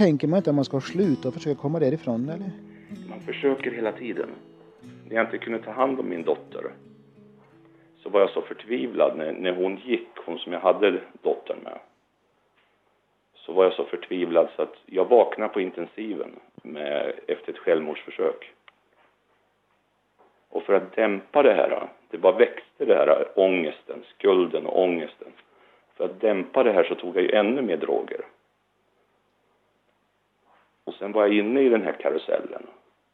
tänker man inte att man ska sluta och försöka komma därifrån, eller? Man försöker hela tiden. När jag inte kunde ta hand om min dotter så var jag så förtvivlad när hon gick, hon som jag hade dottern med. Så var jag så förtvivlad så att jag vaknade på intensiven efter ett självmordsförsök. Och för att dämpa det bara växte det här ångesten, skulden och ångesten. För att dämpa det här så tog jag ju ännu mer droger. Och sen var jag inne i den här karusellen.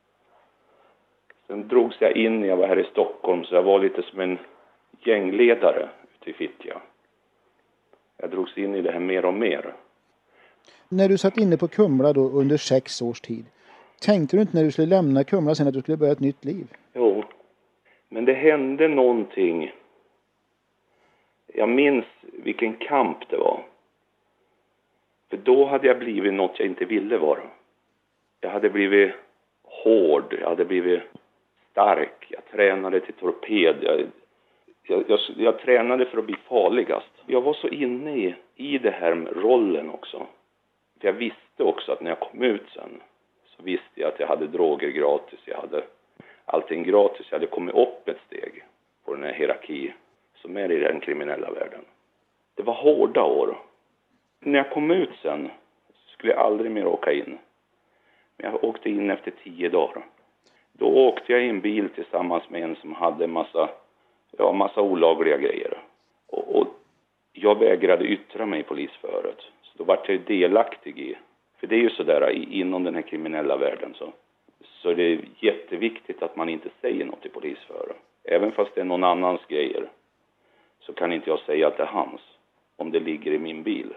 Sen drogs jag in när jag var här i Stockholm, så jag var lite som en gängledare ute i Fittja. Jag drogs in i det här mer och mer. När du satt inne på Kumla då under 6 års tid, tänkte du inte när du skulle lämna Kumla sen att du skulle börja ett nytt liv? Jo, men det hände någonting. Jag minns vilken kamp det var. För då hade jag blivit något jag inte ville vara. Jag hade blivit hård, jag hade blivit stark. Jag tränade till torped. Jag tränade för att bli farligast. Jag var så inne i det här med rollen också. För jag visste också att när jag kom ut sen så visste jag att jag hade droger gratis. Jag hade allting gratis. Jag hade kommit upp ett steg på den här hierarki som är i den kriminella världen. Det var hårda år. När jag kom ut sen skulle jag aldrig mer åka in. Men jag åkte in efter 10 dagar. Då åkte jag i en bil tillsammans med en som hade massa olagliga grejer. Och jag vägrade yttra mig i polisförhöret. Så då var jag delaktig i. För det är ju sådär inom den här kriminella världen så det är jätteviktigt att man inte säger något i polisförhör. Även fast det är någon annans grejer så kan inte jag säga att det är hans. Om det ligger i min bil.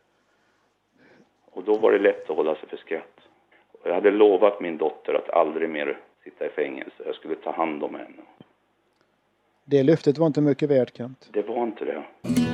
Och då var det lätt att hålla sig för skratt. Och jag hade lovat min dotter att aldrig mer sitta i fängelse. Jag skulle ta hand om henne. Det löftet var inte mycket värt, Kent. Det var inte det.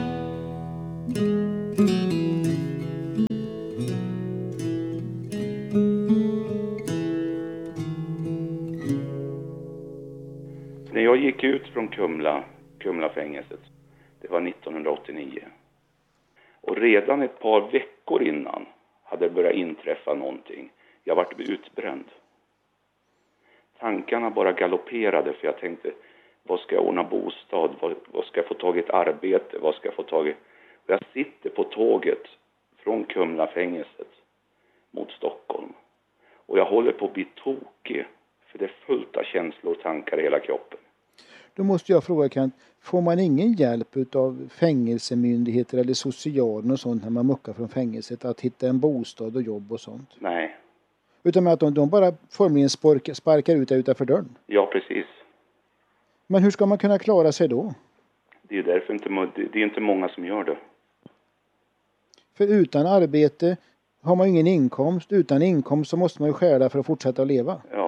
När jag gick ut från Kumlafängelset, det var 1989. Och redan ett par veckor innan hade det börjat inträffa någonting. Jag vart utbränd. Tankarna bara galopperade för jag tänkte, vad ska jag ordna bostad? Vad ska jag få tag i ett arbete? Vad ska jag få tag i? Och jag sitter på tåget från Kumlafängelset mot Stockholm. Och jag håller på att bli tokig. För det är fullt av känslor och tankar i hela kroppen. Då måste jag fråga, Kent, får man ingen hjälp av fängelsemyndigheter eller socialen och sånt när man muckar från fängelset att hitta en bostad och jobb och sånt? Nej. Utan med att de bara formligen sparkar ut utanför dörren? Ja, precis. Men hur ska man kunna klara sig då? Det är därför det är inte många som gör det. För utan arbete har man ju ingen inkomst. Utan inkomst så måste man ju stjäla för att fortsätta att leva. Ja.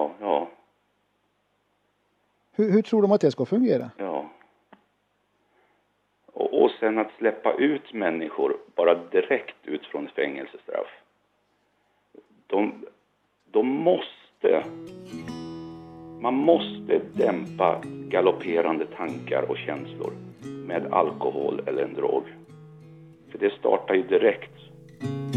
Hur tror de att det ska fungera? Ja. Och sen att släppa ut människor bara direkt ut från fängelsestraff. Man måste dämpa galopperande tankar och känslor med alkohol eller en drog. För det startar ju direkt.